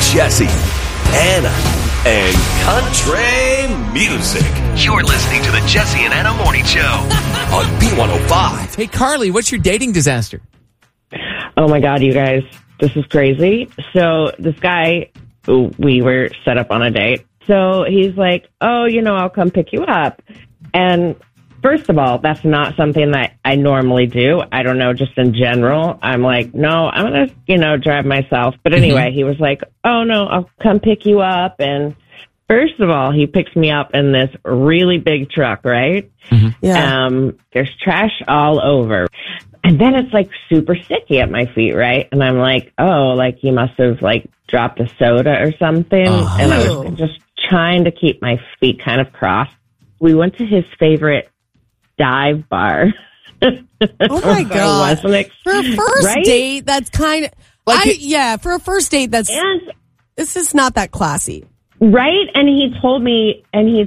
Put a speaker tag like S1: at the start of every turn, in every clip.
S1: Jesse, Anna, and country music. You're listening to the Jesse and Anna Morning Show on B105.
S2: Hey, Carly, what's your dating disaster?
S3: Oh my God, you guys, this is crazy. So this guy, we were set up on a date. So he's like, oh, I'll come pick you up. And first of all, that's not something that I normally do. I don't know, just in general. I'm like, no, I'm going to, drive myself. But anyway, he was like, oh no, I'll come pick you up. And first of all, he picks me up in this really big truck, right?
S4: Mm-hmm. Yeah.
S3: There's trash all over. And then it's like super sticky at my feet, right? And I'm like, oh, like he must have like dropped a soda or something.
S2: Oh.
S3: And I was just trying to keep my feet kind of crossed. We went to his favorite dive bar.
S4: Oh my God.
S3: For
S4: a first date, that's kind of for a first date, this is not that classy.
S3: Right? And he told me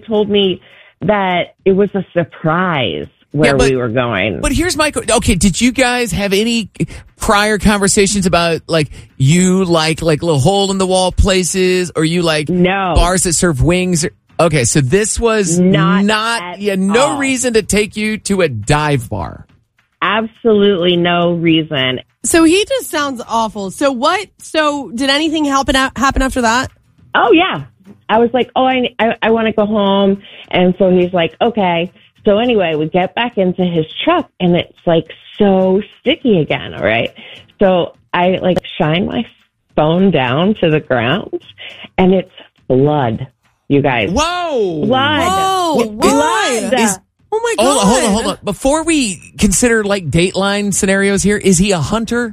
S3: that it was a surprise where we were going.
S2: But here's my okay, did you guys have any prior conversations about like you like little hole in the wall places, or you like bars that serve wings? Okay, so this was not no reason to take you to a dive bar.
S3: Absolutely no reason.
S4: So he just sounds awful. So did anything happen after that?
S3: Oh yeah. I was like, oh, I want to go home. And so he's like, okay. So anyway, we get back into his truck and it's like so sticky again. All right. So I like shine my phone down to the ground and it's blood. You guys.
S2: Whoa.
S3: Blood.
S4: Whoa.
S3: Blood.
S4: Oh my God.
S2: Hold on. Before we consider like Dateline scenarios here, is he a hunter?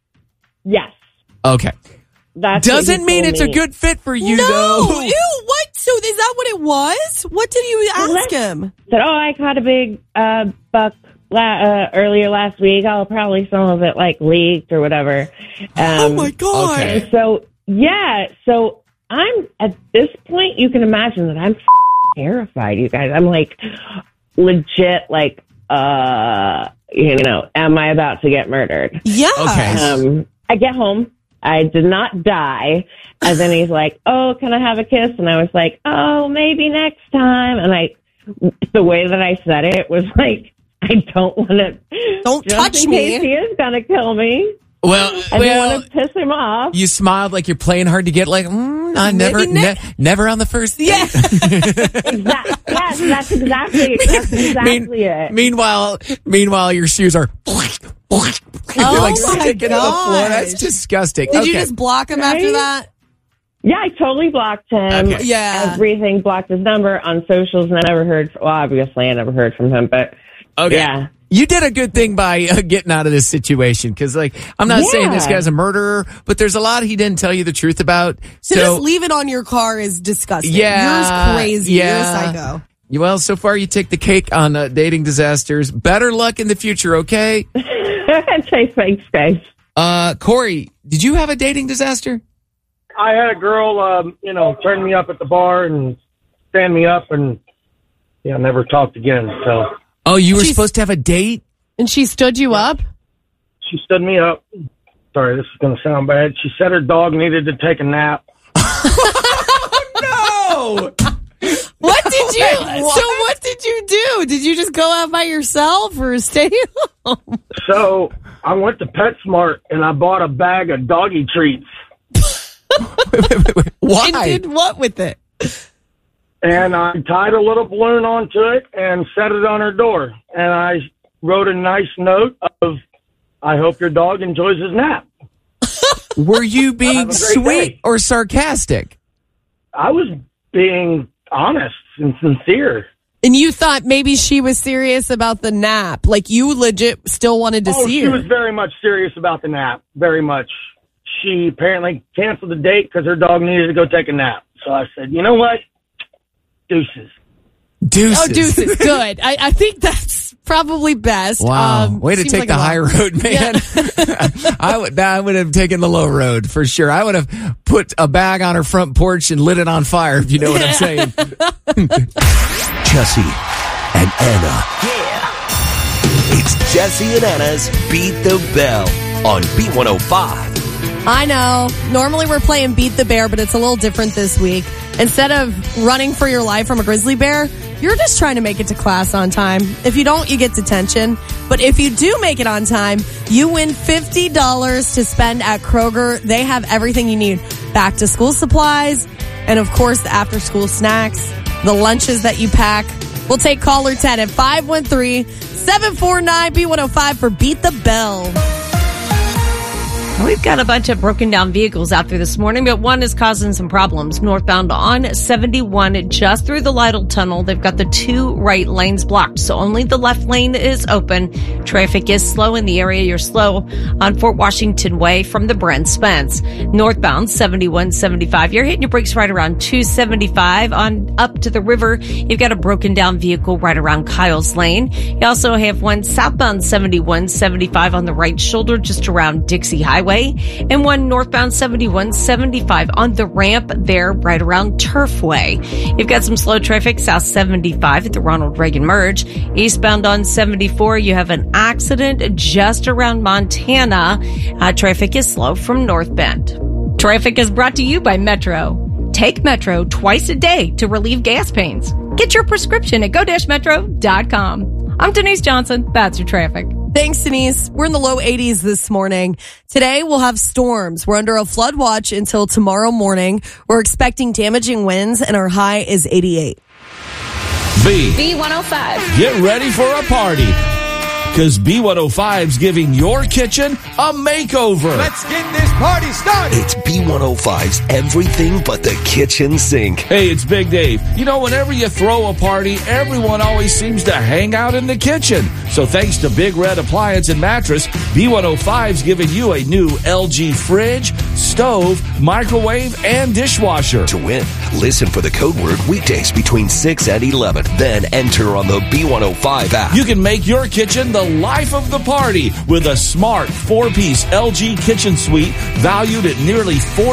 S3: Yes.
S2: Okay.
S3: That's
S2: doesn't mean it's a good fit for you, though.
S4: Ew, what? So is that what it was? What did you ask him?
S3: Said, oh, I caught a big buck earlier last week. I'll probably some of it like leaked or whatever.
S4: Oh my God.
S2: Okay.
S3: So, so I'm at this point, you can imagine that I'm terrified, you guys. I'm like legit like, am I about to get murdered?
S4: Yeah.
S2: Okay.
S3: I get home. I did not die. And then he's like, oh, can I have a kiss? And I was like, oh, maybe next time. And the way that I said it was like, I don't want to.
S4: Don't touch
S3: in
S4: me.
S3: Case he is going to kill me.
S2: Well,
S3: I didn't want to piss him off.
S2: You smiled like you're playing hard to get. Like, I never on the first date.
S4: Yeah.
S3: Exactly. Yes, that's exactly it.
S2: Meanwhile, your shoes are. You're like sticking to the floor. That's disgusting.
S4: Did you just block him after that?
S3: Yeah, I totally blocked him.
S2: Okay.
S4: Yeah.
S3: Everything, blocked his number on socials, and I never heard. Well, obviously, I never heard from him, but
S2: okay.
S3: Yeah.
S2: You did a good thing by getting out of this situation, because, like, I'm not saying this guy's a murderer, but there's a lot he didn't tell you the truth about.
S4: So just leave it on your car is disgusting.
S2: Yeah,
S4: you're crazy.
S2: yeah.
S4: You're a psycho.
S2: Well, so far you take the cake on dating disasters. Better luck in the future, okay?
S3: Thanks, guys.
S2: Corey, did you have a dating disaster?
S5: I had a girl, turn me up at the bar and stand me up, and never talked again. So.
S2: Oh, you were supposed to have a date?
S4: And she stood you up?
S5: She stood me up. Sorry, this is going to sound bad. She said her dog needed to take a nap.
S2: No!
S4: What did you do? Did you just go out by yourself or stay home?
S5: So I went to PetSmart and I bought a bag of doggy treats.
S2: Wait. Why?
S4: And did what with it?
S5: And I tied a little balloon onto it and set it on her door. And I wrote a nice note of, I hope your dog enjoys his nap.
S2: Were you being sweet or sarcastic?
S5: I was being honest and sincere.
S4: And you thought maybe she was serious about the nap. Like you legit still wanted to see her.
S5: She was very much serious about the nap. Very much. She apparently canceled the date because her dog needed to go take a nap. So I said, you know what? Deuces.
S4: Oh, deuces. Good. I think that's probably best.
S2: Wow. Way to take the high road, man. Yeah. I would have taken the low road for sure. I would have put a bag on her front porch and lit it on fire, if you know what I'm saying.
S1: Jesse and Anna. Yeah. It's Jesse and Anna's Beat the Bell on B105.
S4: I know. Normally we're playing Beat the Bear, but it's a little different this week. Instead of running for your life from a grizzly bear, you're just trying to make it to class on time. If you don't, you get detention. But if you do make it on time, you win $50 to spend at Kroger. They have everything you need. Back to school supplies, and of course the after school snacks, the lunches that you pack. We'll take caller 10 at 513-749-B105 for Beat the Bell.
S6: We've got a bunch of broken down vehicles out there this morning, but one is causing some problems. Northbound on 71, just through the Lytle Tunnel, they've got the 2 right lanes blocked, so only the left lane is open. Traffic is slow in the area. You're slow on Fort Washington Way from the Brent Spence. Northbound 71-75, you're hitting your brakes right around 275 on up to the river. You've got a broken down vehicle right around Kyle's Lane. You also have one southbound 71-75 on the right shoulder just around Dixie Highway. And one northbound 71-75 on the ramp there right around Turfway. You've got some slow traffic south 75 at the Ronald Reagan Merge. Eastbound on 74, you have an accident just around Montana. Traffic is slow from North Bend. Traffic is brought to you by Metro. Take Metro twice a day to relieve gas pains. Get your prescription at go-metro.com. I'm Denise Johnson. That's your traffic.
S4: Thanks, Denise. We're in the low 80s this morning. Today, we'll have storms. We're under a flood watch until tomorrow morning. We're expecting damaging winds, and our high is 88.
S7: B105.
S8: Get ready for a party, because B105's giving your kitchen a makeover.
S9: Let's get this party started.
S1: It's B105's everything but the kitchen sink.
S8: Hey, it's Big Dave. You know, whenever you throw a party, everyone always seems to hang out in the kitchen. So thanks to Big Red Appliance and Mattress, B105's giving you a new LG fridge, stove, microwave, and dishwasher.
S1: To win, listen for the code word weekdays between 6 and 11. Then enter on the B105 app.
S8: You can make your kitchen the life of the party with a smart 4-piece LG kitchen suite valued at nearly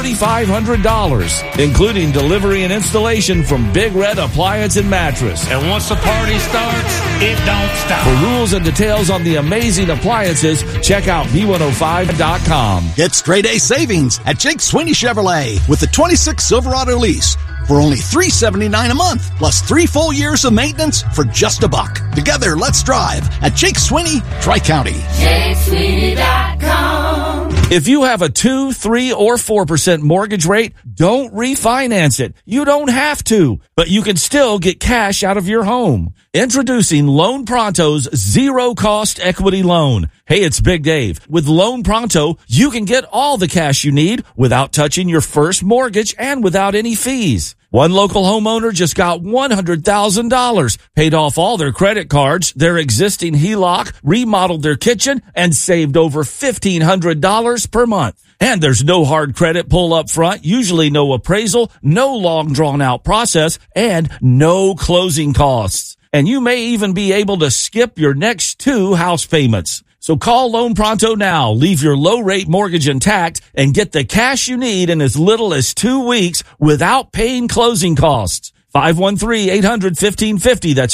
S8: $4,500, including delivery and installation from Big Red Appliance and Mattress.
S9: And once the party starts, it don't stop.
S8: For rules and details on the amazing appliances, check out B105.com.
S10: Get straight-A savings at Jake Sweeney Chevrolet with the 26 Silverado lease for only $379 a month, plus 3 full years of maintenance for just $1. Together, let's drive at Jake Sweeney, Tri-County.
S7: JakeSweeney.com.
S8: If you have a 2, 3, or 4% mortgage rate, don't refinance it. You don't have to, but you can still get cash out of your home. Introducing Loan Pronto's zero-cost equity loan. Hey, it's Big Dave. With Loan Pronto, you can get all the cash you need without touching your first mortgage and without any fees. One local homeowner just got $100,000, paid off all their credit cards, their existing HELOC, remodeled their kitchen, and saved over $1,500 per month. And there's no hard credit pull up front, usually no appraisal, no long drawn out process, and no closing costs. And you may even be able to skip your next 2 house payments. So call Loan Pronto now, leave your low-rate mortgage intact, and get the cash you need in as little as 2 weeks without paying closing costs. 513-800-1550. That's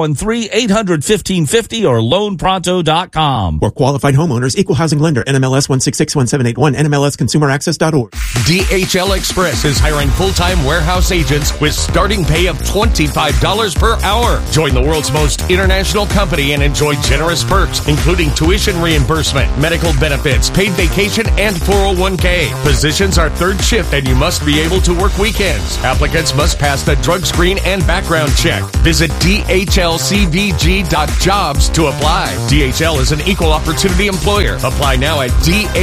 S8: 513-800-1550 or loanpronto.com.
S11: For qualified homeowners, Equal Housing Lender, NMLS 1661781, NMLSConsumerAccess.org.
S12: DHL Express is hiring full-time warehouse agents with starting pay of $25 per hour. Join the world's most international company and enjoy generous perks, including tuition reimbursement, medical benefits, paid vacation, and 401k. Positions are third shift and you must be able to work weekends. Applicants must pass the drug screen and background check. Visit dhlcvg.jobs to apply. DHL is an equal opportunity employer. Apply now at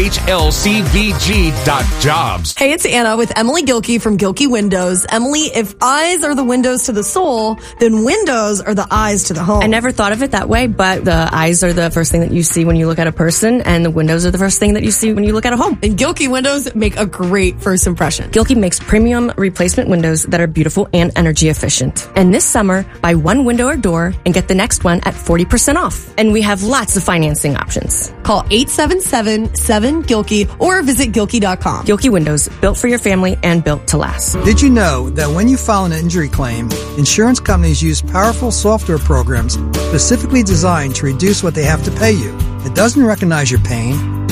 S12: dhlcvg.jobs.
S4: Hey, it's Anna with Emily Gilkey from Gilkey Windows. Emily, if eyes are the windows to the soul, then windows are the eyes to the home.
S13: I never thought of it that way, but the eyes are the first thing that you see when you look at a person, and the windows are the first thing that you see when you look at a home.
S4: And Gilkey Windows make a great first impression.
S13: Gilkey makes premium replacement windows that are beautiful and energy efficient. And this summer, buy one window or door and get the next one at 40% off. And we have lots of financing options.
S4: Call 877-7-GILKEY or visit Gilkey.com.
S13: Gilkey Windows, built for your family and built to last.
S14: Did you know that when you file an injury claim, insurance companies use powerful software programs specifically designed to reduce what they have to pay you? It doesn't recognize your pain.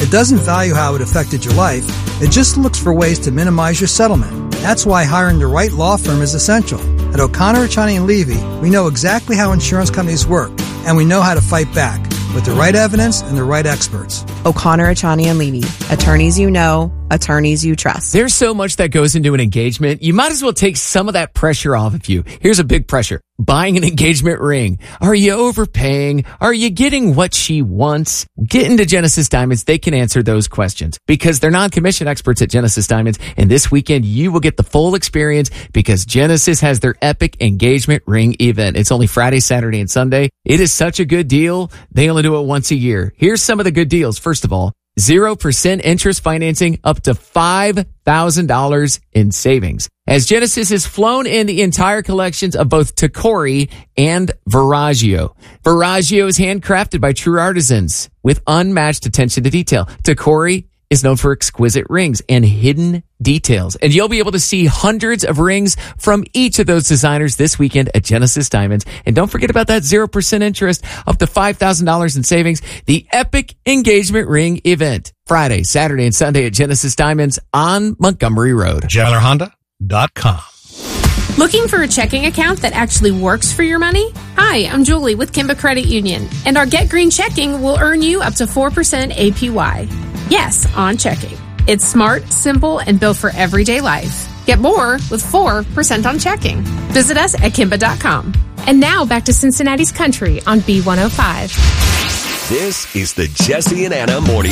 S14: It doesn't value how it affected your life. It just looks for ways to minimize your settlement. That's why hiring the right law firm is essential. At O'Connor, Achani & Levy, we know exactly how insurance companies work, and we know how to fight back with the right evidence and the right experts.
S7: O'Connor, Achani & Levy. Attorneys you know, attorneys you trust.
S2: There's so much that goes into an engagement. You might as well take some of that pressure off of you. Here's a big pressure. Buying an engagement ring. Are you overpaying? Are you getting what she wants? Get into Genesis Diamonds. They can answer those questions because they're non-commission experts at Genesis Diamonds. And this weekend, you will get the full experience because Genesis has their epic engagement ring event. It's only Friday, Saturday, and Sunday. It is such a good deal. They only do it once a year. Here's some of the good deals. First of all, 0% interest financing up to $5,000 in savings. As Genesis has flown in the entire collections of both Tacori and Veragio. Veragio is handcrafted by true artisans with unmatched attention to detail. Tacori is known for exquisite rings and hidden details. And you'll be able to see hundreds of rings from each of those designers this weekend at Genesis Diamonds. And don't forget about that 0% interest up to $5,000 in savings. The Epic Engagement Ring event. Friday, Saturday, and Sunday at Genesis Diamonds on Montgomery Road.
S12: JellerHonda.com.
S15: Looking for a checking account that actually works for your money? Hi, I'm Julie with Kimba Credit Union, and our Get Green checking will earn you up to 4% APY. Yes, on checking. It's smart, simple, and built for everyday life. Get more with 4% on checking. Visit us at Kimba.com. And now back to Cincinnati's Country on B105.
S1: This is the Jesse and Anna Morning